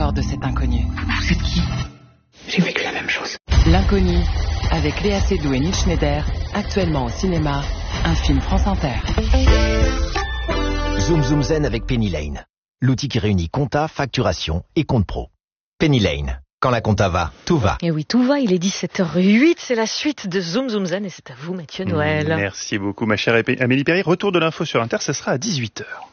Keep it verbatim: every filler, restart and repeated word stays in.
peur de cet inconnu. Vous êtes qui? J'ai vécu la même chose. L'inconnu, avec Léa Seydoux et Neil Schneider, actuellement au cinéma, un film France Inter. Zoom Zoom Zen avec Penny Lane. L'outil qui réunit compta, facturation et compte pro. Penny Lane. Quand la compta va, tout va. Et oui, tout va, il est dix-sept heures huit, c'est la suite de Zoom Zoom Zen et c'est à vous Mathieu Noël. Merci beaucoup ma chère Amélie Perry. Retour de l'info sur Inter, ça sera à dix-huit heures.